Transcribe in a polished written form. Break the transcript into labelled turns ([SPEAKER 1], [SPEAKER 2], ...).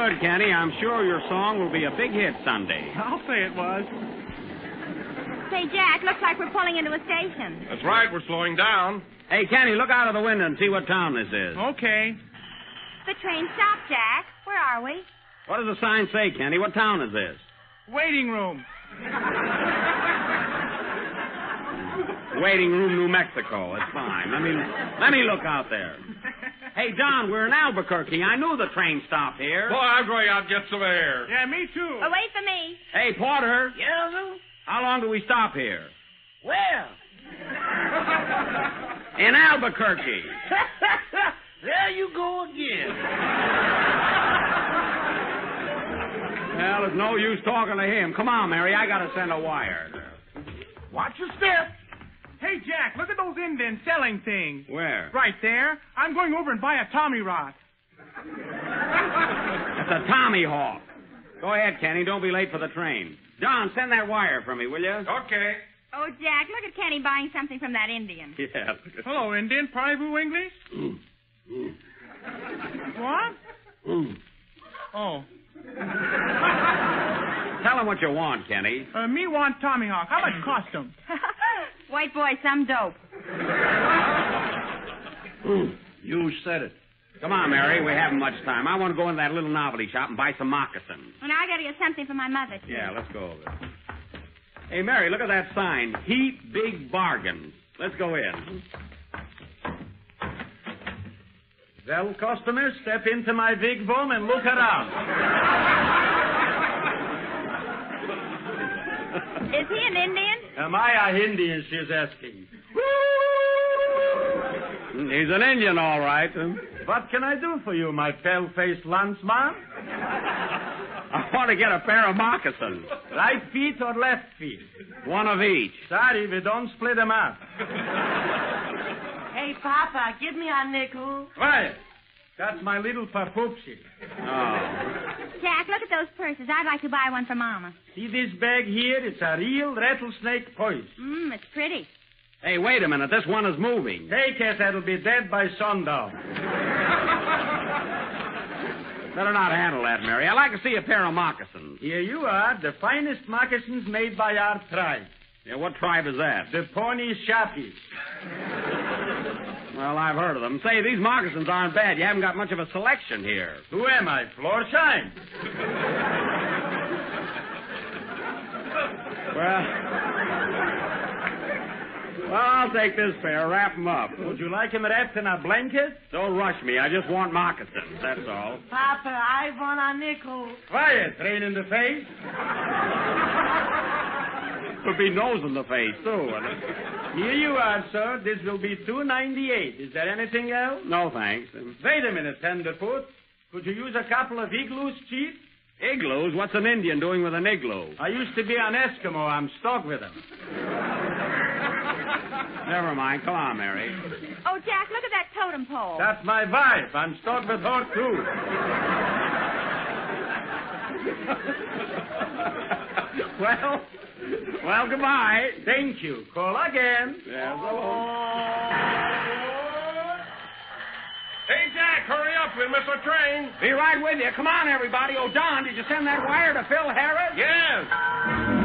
[SPEAKER 1] good, Kenny. I'm sure your song will be a big hit Sunday.
[SPEAKER 2] I'll say it was.
[SPEAKER 3] Say, Jack, looks like we're pulling into a station.
[SPEAKER 4] That's right, we're slowing down.
[SPEAKER 1] Hey, Kenny, look out of the window and see what town this is.
[SPEAKER 2] Okay.
[SPEAKER 3] The train stopped, Jack. Where are we?
[SPEAKER 1] What does the sign say, Kenny? What town is this?
[SPEAKER 2] Waiting room.
[SPEAKER 1] Waiting Room, New Mexico. It's fine. Let me look out there. Hey, Don, we're in Albuquerque. I knew the train stopped here.
[SPEAKER 4] Boy, I'm going out to get some air.
[SPEAKER 2] Yeah, me too.
[SPEAKER 3] Oh, wait for me.
[SPEAKER 1] Hey, Porter.
[SPEAKER 5] Yeah, Lou?
[SPEAKER 1] How long do we stop here?
[SPEAKER 5] Where?
[SPEAKER 1] In Albuquerque.
[SPEAKER 5] There you go again.
[SPEAKER 1] Well, it's no use talking to him. Come on, Mary. I got to send a wire.
[SPEAKER 5] Watch your step.
[SPEAKER 2] Hey, Jack, look at those Indians selling things.
[SPEAKER 1] Where?
[SPEAKER 2] Right there. I'm going over and buy a Tommy Rod.
[SPEAKER 1] It's a Tommy Hawk. Go ahead, Kenny. Don't be late for the train. John, send that wire for me, will you?
[SPEAKER 4] Okay.
[SPEAKER 3] Oh, Jack, look at Kenny buying something from that Indian.
[SPEAKER 1] Yeah.
[SPEAKER 2] Hello, Indian. Parlez-vous English? What? Oh.
[SPEAKER 1] Tell him what you want, Kenny.
[SPEAKER 2] Me want Tommy Hawk. How much cost them?
[SPEAKER 3] White boy, some dope.
[SPEAKER 5] You said it.
[SPEAKER 1] Come on, Mary. We haven't much time. I want to go into that little novelty shop and buy some moccasins.
[SPEAKER 3] And I got to get something for my mother, too.
[SPEAKER 1] Yeah, let's go over. Hey, Mary, look at that sign. Heap Big Bargains. Let's go in.
[SPEAKER 6] Well, customers, step into my big room and look around.
[SPEAKER 3] Is he an Indian?
[SPEAKER 6] Am I a Indian, she's asking.
[SPEAKER 1] He's an Indian, all right.
[SPEAKER 6] What can I do for you, my pale-faced landsman?
[SPEAKER 1] I want to get a pair of moccasins.
[SPEAKER 6] Right feet or left feet?
[SPEAKER 1] One of each.
[SPEAKER 6] Sorry, we don't split them up.
[SPEAKER 5] Hey, Papa, give me a nickel.
[SPEAKER 6] Quiet. That's my little papoopsie.
[SPEAKER 1] Oh.
[SPEAKER 3] Jack, look at those purses. I'd like to buy one for Mama.
[SPEAKER 6] See this bag here? It's a real rattlesnake purse.
[SPEAKER 3] It's pretty.
[SPEAKER 1] Hey, wait a minute. This one is moving.
[SPEAKER 6] Take it. That'll be dead by sundown.
[SPEAKER 1] Better not handle that, Mary. I'd like to see a pair of moccasins.
[SPEAKER 6] Here you are, the finest moccasins made by our tribe.
[SPEAKER 1] Yeah, what tribe is that?
[SPEAKER 6] The Pawnee Shoppies.
[SPEAKER 1] Well, I've heard of them. Say, these moccasins aren't bad. You haven't got much of a selection here.
[SPEAKER 6] Who am I, Florsheim?
[SPEAKER 1] Well, I'll take this pair. Wrap them up.
[SPEAKER 6] Would you like him wrapped in a blanket?
[SPEAKER 1] Don't rush me. I just want moccasins, that's all.
[SPEAKER 5] Papa, I want a nickel.
[SPEAKER 6] Quiet, rain in the face.
[SPEAKER 1] Could be nose in the face, too.
[SPEAKER 6] Here you are, sir. This will be $2.98. Is there anything else?
[SPEAKER 1] No, thanks.
[SPEAKER 6] Wait a minute, tenderfoot. Could you use a couple of igloos, Chief?
[SPEAKER 1] Igloos? What's an Indian doing with an igloo?
[SPEAKER 6] I used to be an Eskimo. I'm stuck with them.
[SPEAKER 1] Never mind. Come on, Mary.
[SPEAKER 3] Oh, Jack, look at that totem pole.
[SPEAKER 6] That's my wife. I'm stuck with her, too.
[SPEAKER 1] Well, goodbye.
[SPEAKER 6] Thank you. Call again.
[SPEAKER 1] Yeah, so long.
[SPEAKER 4] Hey, Jack, hurry up. We'll miss our train.
[SPEAKER 1] Be right with you. Come on, everybody. Oh, Don, did you send that wire to Phil Harris?
[SPEAKER 4] Yes.